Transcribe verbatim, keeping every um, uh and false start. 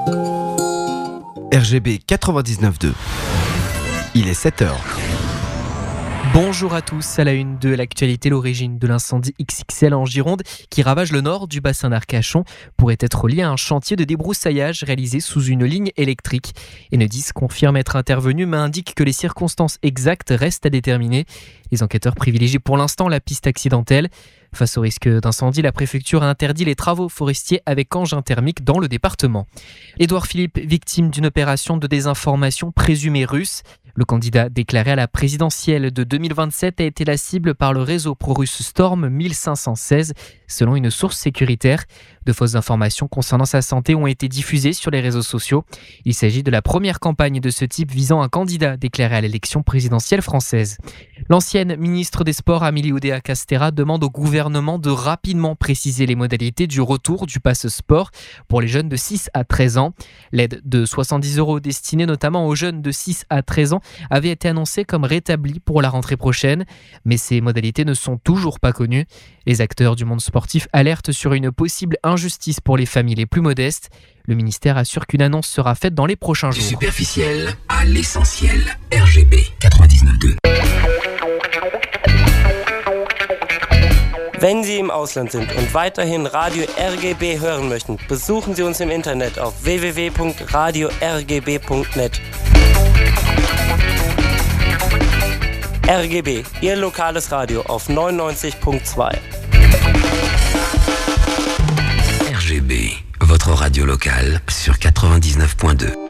R G B quatre-vingt-dix-neuf point deux. Il est sept heures. Bonjour à tous, à la une de l'actualité, l'origine de l'incendie X X L en Gironde qui ravage le nord du bassin d'Arcachon pourrait être liée à un chantier de débroussaillage réalisé sous une ligne électrique. Enedis confirme être intervenu mais indique que les circonstances exactes restent à déterminer. Les enquêteurs privilégient pour l'instant la piste accidentelle. Face au risque d'incendie, la préfecture a interdit les travaux forestiers avec engins thermiques dans le département. Édouard Philippe, victime d'une opération de désinformation présumée russe. Le candidat déclaré à la présidentielle de deux mille vingt-sept a été la cible par le réseau pro-russe Storm mille cinq cent seize, selon une source sécuritaire. De fausses informations concernant sa santé ont été diffusées sur les réseaux sociaux. Il s'agit de la première campagne de ce type visant un candidat déclaré à l'élection présidentielle française. L'ancienne ministre des Sports, Amélie Oudéa-Castéra, demande au gouvernement de rapidement préciser les modalités du retour du pass sport pour les jeunes de six à treize ans. L'aide de soixante-dix euros destinée notamment aux jeunes de six à treize ans avait été annoncée comme rétablie pour la rentrée prochaine, mais ces modalités ne sont toujours pas connues. Les acteurs du monde sportif alertent sur une possible injustice pour les familles les plus modestes. Le ministère assure qu'une annonce sera faite dans les prochains jours. Du superficiel à l'essentiel. R G B quatre-vingt-dix-neuf point deux. Wenn Sie im Ausland sind und weiterhin Radio R G B hören möchten, besuchen Sie uns im Internet auf w w w punkt radio r g b punkt net. R G B, Ihr lokales Radio auf neunundneunzig Komma zwei. R G B, votre radio locale sur quatre-vingt-dix-neuf point deux.